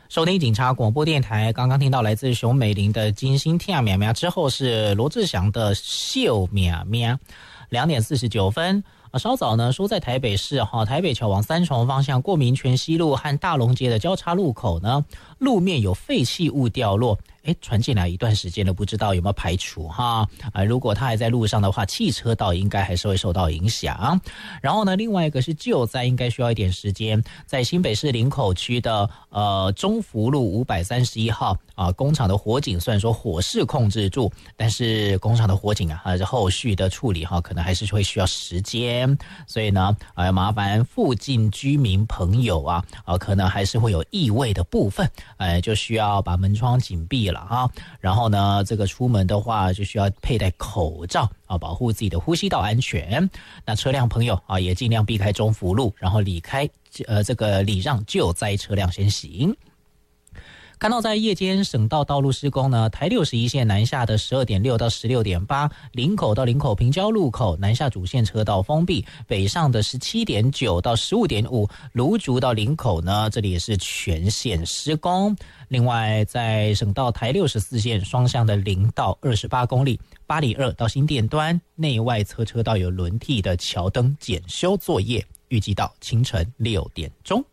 收听警察广播电台，刚刚听到来自熊美玲的金星跳喵喵，之后是罗志祥的秀喵喵。2点49分。稍早呢，说在台北市台北桥往三重方向过民权西路和大龙街的交叉路口呢，路面有废弃物掉落。传进来一段时间了，不知道有没有排除哈？如果它还在路上的话，汽车道应该还是会受到影响。然后呢，另外一个是救灾，应该需要一点时间，在新北市林口区的中福路531号工厂的火警，虽然说火势控制住，但是工厂的火警后续的处理可能还是会需要时间，所以呢，麻烦附近居民朋友可能还是会有异味的部分，就需要把门窗紧闭了。然后呢，这个出门的话就需要佩戴口罩保护自己的呼吸道安全。那车辆朋友也尽量避开中福路，然后礼让救灾车辆先行。看到在夜间省道道路施工呢，台61线南下的12点6到16点8，林口到林口平交路口南下主线车道封闭，北上的17点9到15点5，芦竹到林口呢，这里也是全线施工。另外在省道台64线双向的林道28公里，八里2到新店端内外侧车道有轮替的桥灯检修作业，预计到清晨6点钟。